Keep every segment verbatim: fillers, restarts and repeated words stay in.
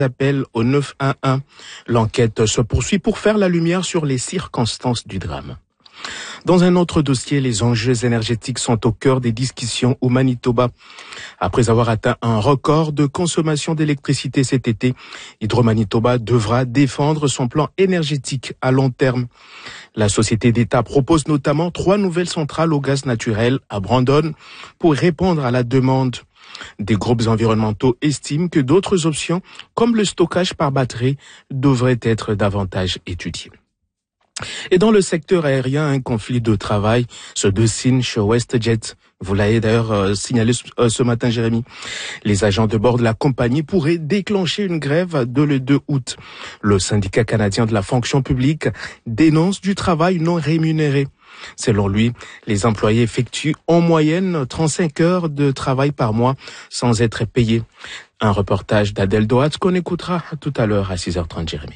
appel au neuf un un. L'enquête se poursuit pour faire la lumière sur les circonstances du drame. Dans un autre dossier, les enjeux énergétiques sont au cœur des discussions au Manitoba. Après avoir atteint un record de consommation d'électricité cet été, Hydro-Manitoba devra défendre son plan énergétique à long terme. La société d'État propose notamment trois nouvelles centrales au gaz naturel à Brandon pour répondre à la demande. Des groupes environnementaux estiment que d'autres options, comme le stockage par batterie, devraient être davantage étudiées. Et dans le secteur aérien, un conflit de travail se dessine chez WestJet. Vous l'avez d'ailleurs euh, signalé euh, ce matin, Jérémy. Les agents de bord de la compagnie pourraient déclencher une grève dès le deux août. Le syndicat canadien de la fonction publique dénonce du travail non rémunéré. Selon lui, les employés effectuent en moyenne trente-cinq heures de travail par mois sans être payés. Un reportage d'Adèle Doat qu'on écoutera tout à l'heure à six heures trente, Jérémy.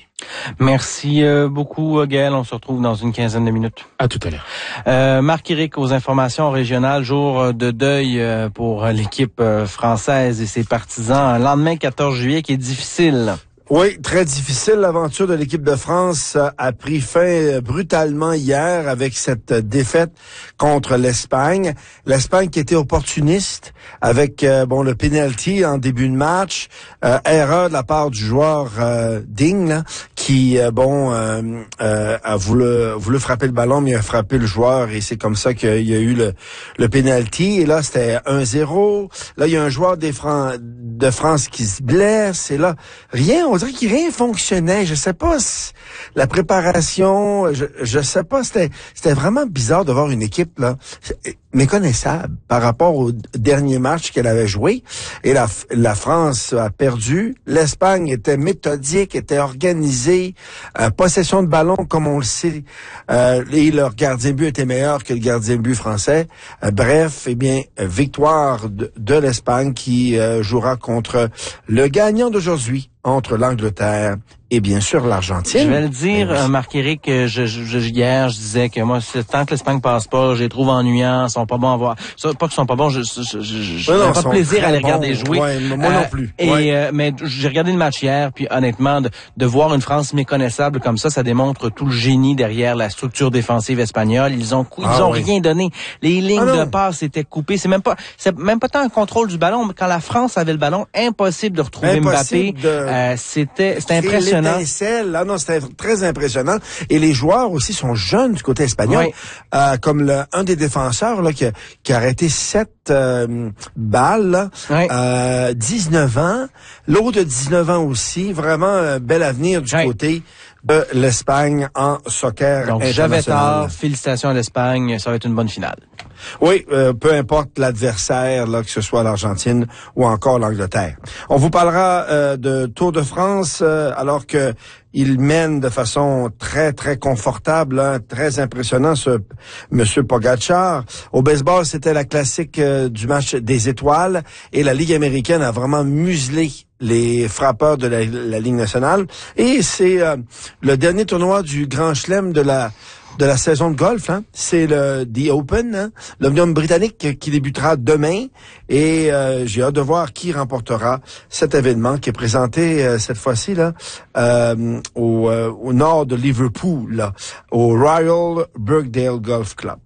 Merci euh, beaucoup, Gaël. On se retrouve dans une quinzaine de minutes. À tout à l'heure. Euh, Marc Éric aux informations régionales. Jour de deuil euh, pour l'équipe euh, française et ses partisans. Un lendemain quatorze juillet qui est difficile. Oui, très difficile. L'aventure de l'équipe de France a pris fin brutalement hier avec cette défaite contre l'Espagne. L'Espagne qui était opportuniste avec euh, bon le penalty en début de match, euh, erreur de la part du joueur euh, Digne là, qui euh, bon euh, euh, a voulu, voulu frapper le ballon mais il a frappé le joueur et c'est comme ça qu'il y a eu le, le penalty. Et là c'était un zéro. Là il y a un joueur des Fran- de France qui se blesse et là rien. On dirait qu'il rien fonctionnait. Je sais pas si la préparation, je, je sais pas. C'était, c'était vraiment bizarre de voir une équipe là méconnaissable par rapport au dernier match qu'elle avait joué. Et la, la France a perdu. L'Espagne était méthodique, était organisée, euh, possession de ballon comme on le sait. Euh, et leur gardien de but était meilleur que le gardien de but français. Euh, bref, eh bien victoire de, de l'Espagne qui euh, jouera contre le gagnant d'aujourd'hui entre l'Angleterre et bien sûr l'Argentine. Je vais le dire, oui. Marc-Éric, je, je, je, hier, je disais que moi, tant que l'Espagne passe pas, je les trouve ennuyants, ils sont pas bons à voir. Ça, pas qu'ils sont pas bons, je je, je, je ouais, n'ai pas de plaisir à les regarder bons. jouer. Ouais, moi euh, non plus. Et ouais. euh, mais j'ai regardé le match hier, puis honnêtement, de, de voir une France méconnaissable comme ça, ça démontre tout le génie derrière la structure défensive espagnole. Ils ont ils ah, ont oui. rien donné. Les lignes ah, de passe étaient coupées. C'est même pas c'est même pas tant un contrôle du ballon, mais quand la France avait le ballon, impossible de retrouver impossible Mbappé. De... Euh, c'était c'était impressionnant. Là, non, c'était très impressionnant. Et les joueurs aussi sont jeunes du côté espagnol, oui. euh, comme le, un des défenseurs là qui a, qui a arrêté sept euh, balles, là, oui. euh, dix-neuf ans. L'autre de dix-neuf ans aussi. Vraiment un bel avenir du oui. côté de l'Espagne en soccer Donc, j'avais tort. Félicitations à l'Espagne. Ça va être une bonne finale. Oui, euh, peu importe l'adversaire, là, que ce soit l'Argentine ou encore l'Angleterre. On vous parlera euh, de Tour de France euh, alors que il mène de façon très, très confortable, hein, très impressionnant, ce Monsieur Pogacar. Au baseball, c'était la classique euh, du match des étoiles et la Ligue américaine a vraiment muselé les frappeurs de la, la Ligue nationale. Et c'est euh, le dernier tournoi du Grand Chelem de la de la saison de golf, hein. C'est le The Open, hein, l'Omnium britannique qui débutera demain et euh, j'ai hâte de voir qui remportera cet événement qui est présenté euh, cette fois-ci là euh, au, euh, au nord de Liverpool, là, au Royal Birkdale Golf Club.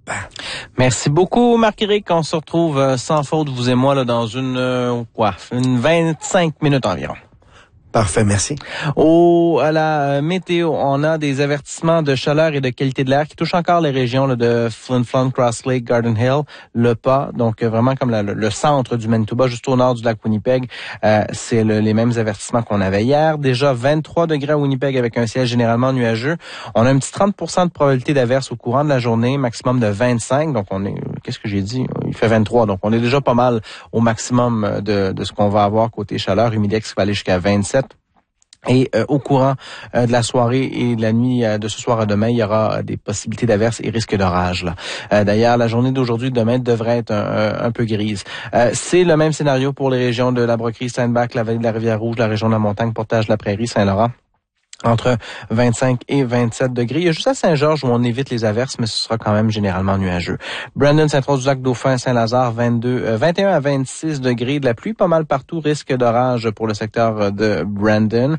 Merci beaucoup, Marc-Éric. On se retrouve euh, sans faute, vous et moi, là, dans une euh, quoi, une vingt-cinq minutes environ. Parfait, merci. Au, à la météo, on a des avertissements de chaleur et de qualité de l'air qui touchent encore les régions là, de Flin Flon, Cross Lake, Garden Hill, Le Pas, donc vraiment comme la, le, le centre du Manitoba, juste au nord du lac Winnipeg. Euh, c'est le, les mêmes avertissements qu'on avait hier. Déjà vingt-trois degrés à Winnipeg avec un ciel généralement nuageux. On a un petit trente pour cent de probabilité d'averse au courant de la journée, maximum de vingt-cinq. Donc on est, qu'est-ce que j'ai dit? Il fait vingt-trois, donc on est déjà pas mal au maximum de, de ce qu'on va avoir côté chaleur. Humidex va aller jusqu'à vingt-sept. Et euh, au courant euh, de la soirée et de la nuit euh, de ce soir à demain, il y aura euh, des possibilités d'averses et risques d'orage. Là. Euh, d'ailleurs, la journée d'aujourd'hui et demain devrait être un, un, un peu grise. Euh, c'est le même scénario pour les régions de la Broquerie, Steinbach, la vallée de la Rivière-Rouge, la région de la Montagne, Portage, la Prairie, Saint-Laurent. entre vingt-cinq et vingt-sept degrés. Il y a juste à Saint-Georges où on évite les averses, mais ce sera quand même généralement nuageux. Brandon, Sainte-Rose-du-Lac, Dauphin, Saint-Lazare, vingt-deux, euh, vingt et un à vingt-six degrés. De la pluie pas mal partout, risque d'orage pour le secteur de Brandon.